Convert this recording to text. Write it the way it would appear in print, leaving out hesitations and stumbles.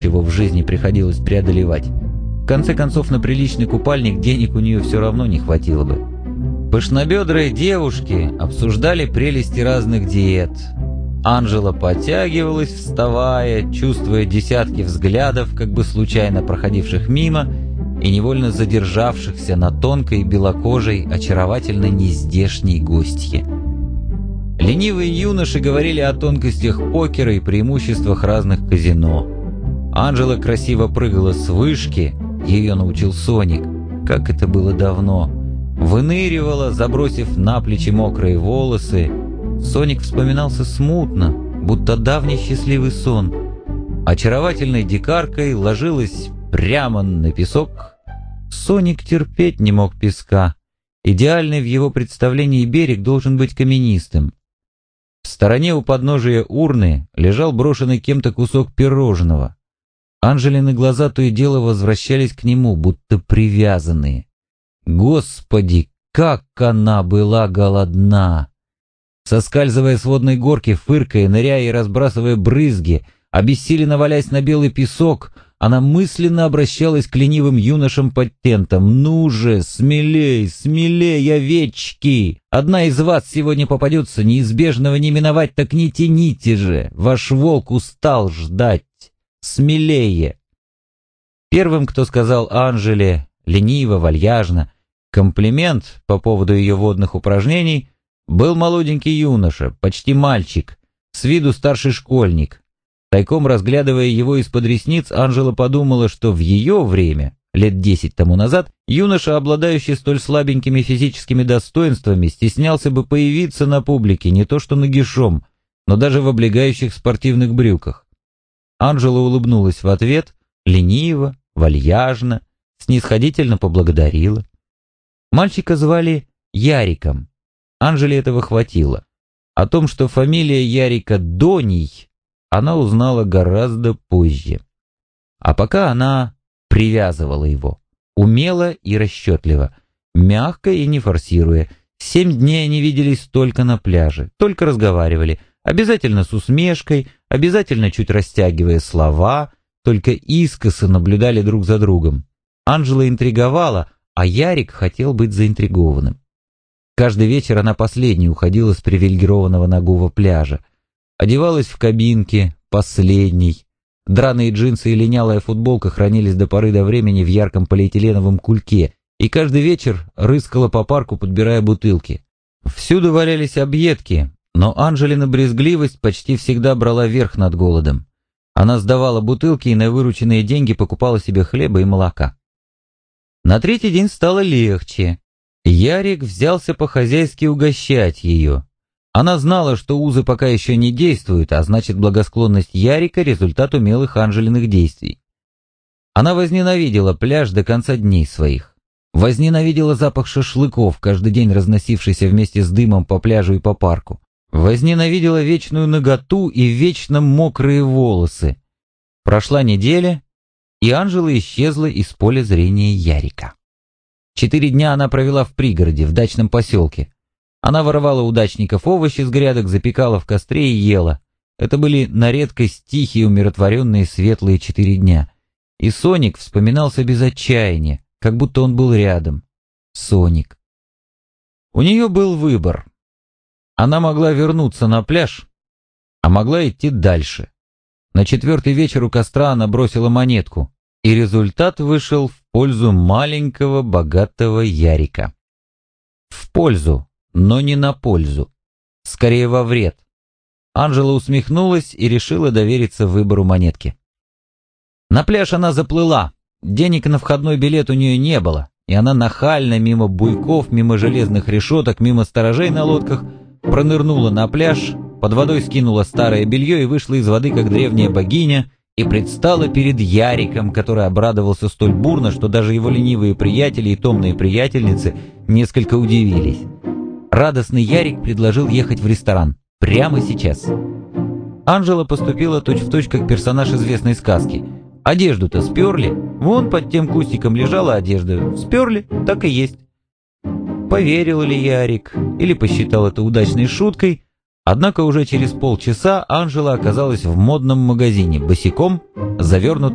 чего в жизни приходилось преодолевать. В конце концов, на приличный купальник денег у нее все равно не хватило бы. Пышнобедрые девушки обсуждали прелести разных диет. Анжела подтягивалась, вставая, чувствуя десятки взглядов, как бы случайно проходивших мимо и невольно задержавшихся на тонкой, белокожей, очаровательно нездешней гостье. Ленивые юноши говорили о тонкостях покера и преимуществах разных казино. Анжела красиво прыгала с вышки, ее научил Соник, как это было давно. Выныривала, забросив на плечи мокрые волосы. Соник вспоминался смутно, будто давний счастливый сон. Очаровательной дикаркой ложилась прямо на песок. Соник терпеть не мог песка. Идеальный в его представлении берег должен быть каменистым. В стороне у подножия урны лежал брошенный кем-то кусок пирожного. Анжелины глаза то и дело возвращались к нему, будто привязанные. Господи, как она была голодна! Соскальзывая с водной горки, фыркая, ныряя и разбрасывая брызги, обессиленно валясь на белый песок, она мысленно обращалась к ленивым юношам под тентом. «Ну же, смелей, смелей, овечки! Одна из вас сегодня попадется, неизбежного не миновать, так не тяните же! Ваш волк устал ждать! Смелее!» Первым, кто сказал Анжеле, лениво, вальяжно, комплимент по поводу ее водных упражнений, был молоденький юноша, почти мальчик, с виду старший школьник. Тайком разглядывая его из-под ресниц, Анжела подумала, что в ее время, лет 10 тому назад, юноша, обладающий столь слабенькими физическими достоинствами, стеснялся бы появиться на публике не то что нагишом, но даже в облегающих спортивных брюках. Анжела улыбнулась в ответ, лениво, вальяжно, снисходительно поблагодарила. Мальчика звали Яриком. Анжеле этого хватило. О том, что фамилия Ярика Доний, она узнала гораздо позже. А пока она привязывала его, умело и расчетливо, мягко и не форсируя. 7 дней они виделись только на пляже, только разговаривали, обязательно с усмешкой, обязательно чуть растягивая слова, только искоса наблюдали друг за другом. Анжела интриговала, а Ярик хотел быть заинтригованным. Каждый вечер она последней уходила с привилегированного нагого пляжа. Одевалась в кабинке, последней. Драные джинсы и линялая футболка хранились до поры до времени в ярком полиэтиленовом кульке, и каждый вечер рыскала по парку, подбирая бутылки. Всюду валялись объедки, но Анжелина брезгливость почти всегда брала верх над голодом. Она сдавала бутылки и на вырученные деньги покупала себе хлеба и молока. На 3-й день стало легче. Ярик взялся по-хозяйски угощать ее. Она знала, что узы пока еще не действуют, а значит, благосклонность Ярика — результат умелых Анжелиных действий. Она возненавидела пляж до конца дней своих. Возненавидела запах шашлыков, каждый день разносившийся вместе с дымом по пляжу и по парку. Возненавидела вечную наготу и вечно мокрые волосы. Прошла неделя, и Анжела исчезла из поля зрения Ярика. 4 дня она провела в пригороде, в дачном поселке. Она воровала у дачников овощи с грядок, запекала в костре и ела. Это были на редкость тихие, умиротворенные, светлые 4 дня. И Соник вспоминался без отчаяния, как будто он был рядом. Соник. У нее был выбор. Она могла вернуться на пляж, а могла идти дальше. На 4-й вечер у костра она бросила монетку, и результат вышел в пользу маленького богатого Ярика. В пользу. Но не на пользу. Скорее во вред. Анжела усмехнулась и решила довериться выбору монетки. На пляж она заплыла. Денег на входной билет у нее не было, и она нахально мимо буйков, мимо железных решеток, мимо сторожей на лодках пронырнула на пляж, под водой скинула старое белье и вышла из воды, как древняя богиня, и предстала перед Яриком, который обрадовался столь бурно, что даже его ленивые приятели и томные приятельницы несколько удивились. Радостный Ярик предложил ехать в ресторан. Прямо сейчас. Анжела поступила точь-в-точь, как персонаж известной сказки. Одежду-то сперли. Вон под тем кустиком лежала одежда. Сперли, так и есть. Поверил ли Ярик или посчитал это удачной шуткой, однако уже через полчаса Анжела оказалась в модном магазине, босиком, завернутой